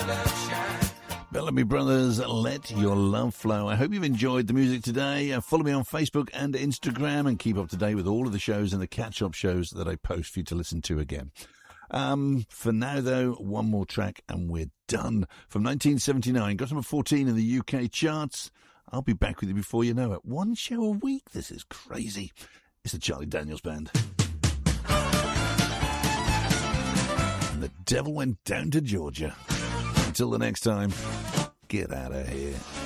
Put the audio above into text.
Bellamy Brothers, Let Your Love Flow. I hope you've enjoyed the music today. Follow me on Facebook and Instagram and keep up to date with all of the shows and the catch-up shows that I post for you to listen to again. For now, though, one more track and we're done. From 1979, got number 14 in the UK charts. I'll be back with you before you know it. One show a week. This is crazy. It's the Charlie Daniels Band. And the devil went down to Georgia. Until the next time, get out of here.